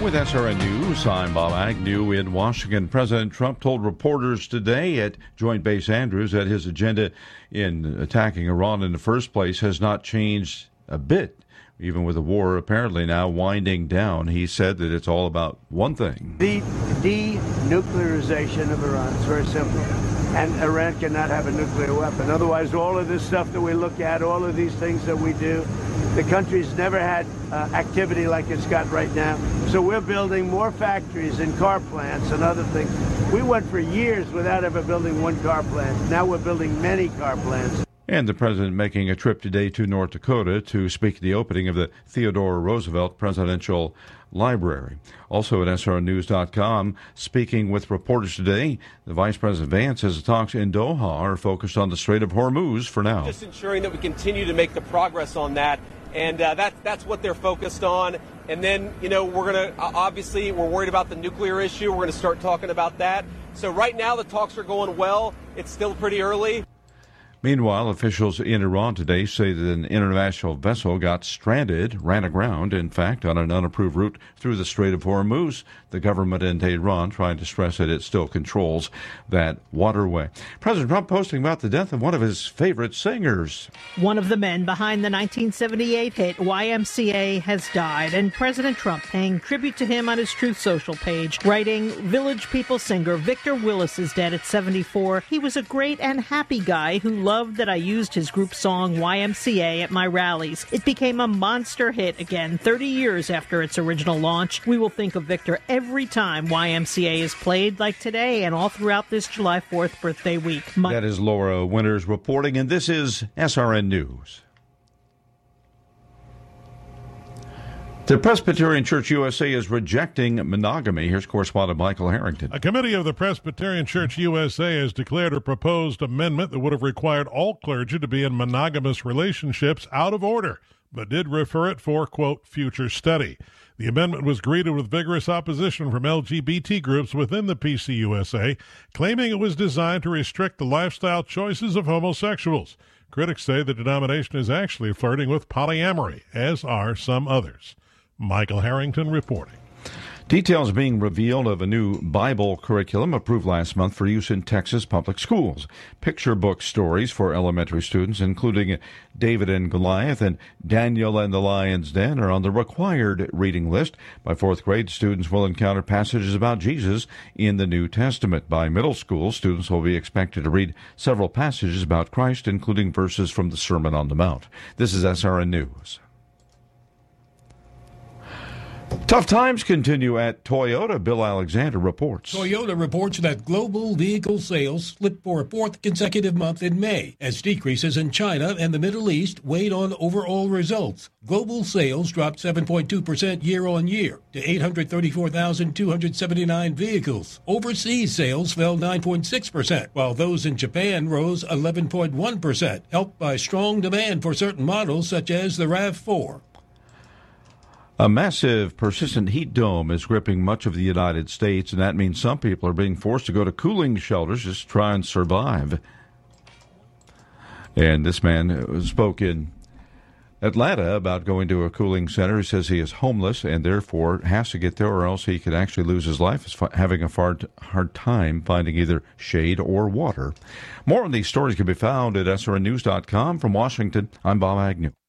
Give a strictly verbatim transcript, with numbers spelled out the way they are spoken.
With S R N News, I'm Bob Agnew in Washington. President Trump told reporters today at Joint Base Andrews that his agenda in attacking Iran in the first place has not changed a bit. Even with the war apparently now winding down, he said that it's all about one thing. The denuclearization of Iran. It's very simple. And Iran cannot have a nuclear weapon. Otherwise, all of this stuff that we look at, all of these things that we do, the country's never had uh, activity like it's got right now. So we're building more factories and car plants and other things. We went for years without ever building one car plant. Now we're building many car plants. And the president making a trip today to North Dakota to speak at the opening of the Theodore Roosevelt Presidential Library. Also at S R N news dot com, speaking with reporters today, the Vice President Vance says the talks in Doha are focused on the Strait of Hormuz for now. Just ensuring that we continue to make the progress on that, and uh, that, that's what they're focused on. And then, you know, we're going to, uh, obviously, we're worried about the nuclear issue. We're going to start talking about that. So right now the talks are going well. It's still pretty early. Meanwhile, officials in Iran today say that an international vessel got stranded, ran aground, in fact, on an unapproved route through the Strait of Hormuz. The government in Tehran trying to stress that it still controls that waterway. President Trump posting about the death of one of his favorite singers. One of the men behind the nineteen seventy-eight hit Y M C A has died, and President Trump paying tribute to him on his Truth Social page, writing, Village People singer Victor Willis is dead at seventy-four. He was a great and happy guy who loved Loved that I used his group song Y M C A at my rallies. It became a monster hit again thirty years after its original launch. We will think of Victor every time Y M C A is played, like today and all throughout this July fourth birthday week. My- that is Laura Winters reporting, and this is S R N News. The Presbyterian Church U S A is rejecting monogamy. Here's correspondent Michael Harrington. A committee of the Presbyterian Church U S A has declared a proposed amendment that would have required all clergy to be in monogamous relationships out of order, but did refer it for, quote, future study. The amendment was greeted with vigorous opposition from L G B T groups within the P C U S A, claiming it was designed to restrict the lifestyle choices of homosexuals. Critics say the denomination is actually flirting with polyamory, as are some others. Michael Harrington reporting. Details being revealed of a new Bible curriculum approved last month for use in Texas public schools. Picture book stories for elementary students, including David and Goliath and Daniel and the Lion's Den, are on the required reading list. By fourth grade, students will encounter passages about Jesus in the New Testament. By middle school, students will be expected to read several passages about Christ, including verses from the Sermon on the Mount. This is S R N News. Tough times continue at Toyota. Bill Alexander reports. Toyota reports that global vehicle sales slipped for a fourth consecutive month in May, as decreases in China and the Middle East weighed on overall results. Global sales dropped seven point two percent year-on-year to eight hundred thirty-four thousand two hundred seventy-nine vehicles. Overseas sales fell nine point six percent, while those in Japan rose eleven point one percent, helped by strong demand for certain models such as the RAV four. A massive, persistent heat dome is gripping much of the United States, and that means some people are being forced to go to cooling shelters just to try and survive. And this man spoke in Atlanta about going to a cooling center. He says he is homeless and therefore has to get there, or else he could actually lose his life. He's having a far hard time finding either shade or water. More on these stories can be found at S R N news dot com. From Washington, I'm Bob Agnew.